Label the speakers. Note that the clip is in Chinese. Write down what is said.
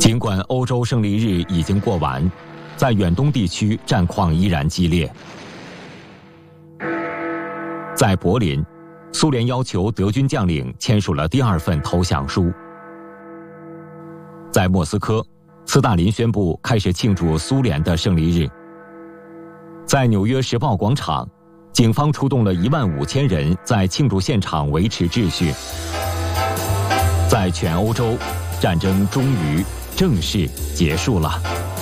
Speaker 1: 尽管欧洲胜利日已经过完，在远东地区战况依然激烈。在柏林，苏联要求德军将领签署了第2份投降书。在莫斯科，斯大林宣布开始庆祝苏联的胜利日。在纽约时报广场，警方出动了15000人在庆祝现场维持秩序。在全欧洲，战争终于正式结束了。